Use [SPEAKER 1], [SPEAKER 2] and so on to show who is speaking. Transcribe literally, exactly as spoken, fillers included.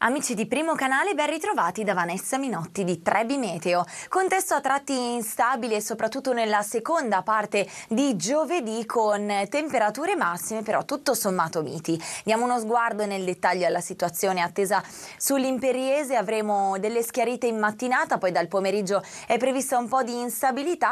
[SPEAKER 1] Amici di Primo Canale, ben ritrovati da Vanessa Minotti di Trebi Meteo. Contesto a tratti instabile soprattutto nella seconda parte di giovedì, con temperature massime però tutto sommato miti. Diamo uno sguardo nel dettaglio alla situazione attesa sull'Imperiese. Avremo delle schiarite in mattinata, poi dal pomeriggio è prevista un po' di instabilità